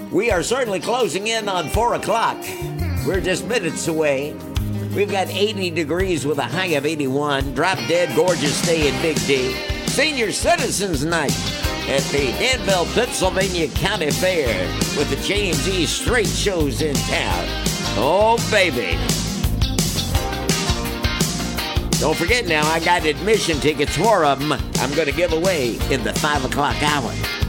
We are certainly closing in on 4 o'clock. We're just minutes away. We've got 80 degrees with a high of 81. Drop dead gorgeous day in Big D. Senior Citizens Night at the Danville, Pennsylvania County Fair with the James E. Strait shows in town. Oh, baby. Don't forget now, I got admission tickets, 4 of them, I'm going to give away in the 5 o'clock hour.